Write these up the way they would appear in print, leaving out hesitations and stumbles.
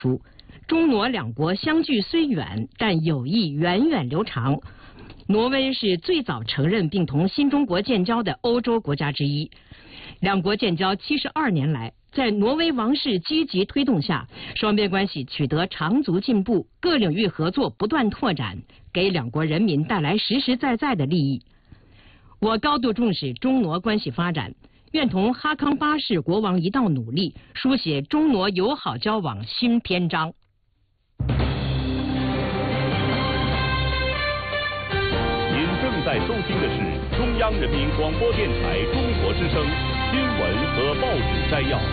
中挪两国相距虽远，但友谊源远流长。挪威是最早承认并同新中国建交的欧洲国家之一。两国建交72年来，在挪威王室积极推动下，双边关系取得长足进步，各领域合作不断拓展，给两国人民带来实实在在的利益。我高度重视中挪关系发展，愿同哈康8世国王一道努力，书写中挪友好交往新篇章。 正在收听的是中央人民广播电台中国之声新闻和报纸摘要。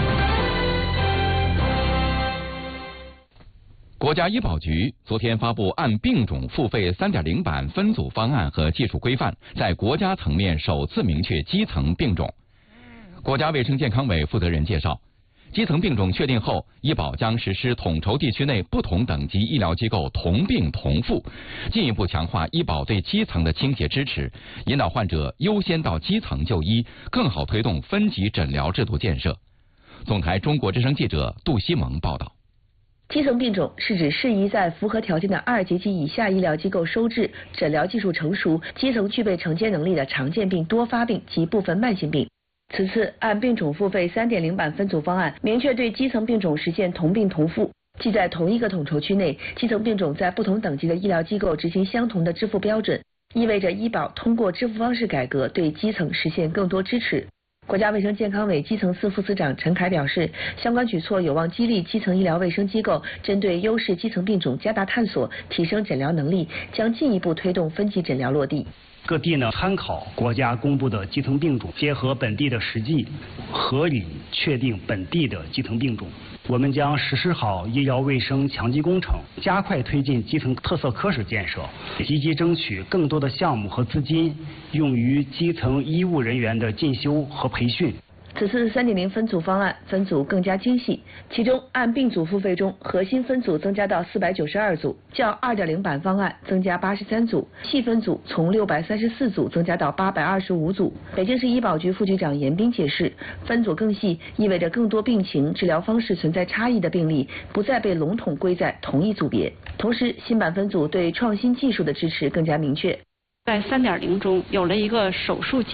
国家医保局昨天发布按病种付费 3.0 版分组方案和技术规范，在国家层面首次明确基层病种。国家卫生健康委负责人介绍，基层病种确定后，医保将实施统筹地区内不同等级医疗机构同病同付，进一步强化医保对基层的倾斜支持，引导患者优先到基层就医，更好推动分级诊疗制度建设。总台中国之声记者杜西蒙报道。 基层病种是指适宜在符合条件的2级及以下医疗机构收治、诊疗技术成熟、基层具备承接能力的常见病、多发病及部分慢性病。此次按病种付费 3.0 版分组方案，明确对基层病种实现同病同付，即在同一个统筹区内，基层病种在不同等级的医疗机构执行相同的支付标准，意味着医保通过支付方式改革，对基层实现更多支持。国家卫生健康委基层司副司长陈凯表示，相关举措有望激励基层医疗卫生机构针对优势基层病种加大探索，提升诊疗能力，将进一步推动分级诊疗落地。 各地呢参考国家公布的基层病种，结合本地的实际，合理确定本地的基层病种。我们将实施好医疗卫生强基工程，加快推进基层特色科室建设，积极争取更多的项目和资金用于基层医务人员的进修和培训。 此次3.0分组方案分组更加精细，其中按病组付费中，核心分组增加到492组，较2.0版方案增加83组，细分组从634组增加到825组。北京市医保局副局长严斌解释，分组更细意味着更多病情、治疗方式存在差异的病例不再被笼统归在同一组别。同时，新版分组对创新技术的支持更加明确。 在3.0中有了一个手术